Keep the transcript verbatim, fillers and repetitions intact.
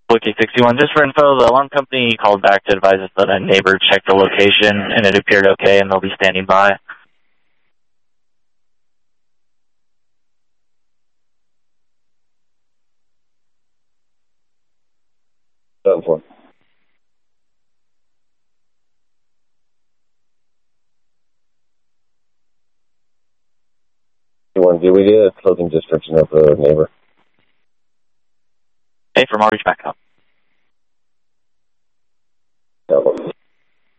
Wiki sixty-one, just for info, the alarm company called back to advise us that a neighbor checked the location and it appeared okay and they'll be standing by. Done for. Do we get a clothing description of the neighbor? Hey, from I'll reach back out.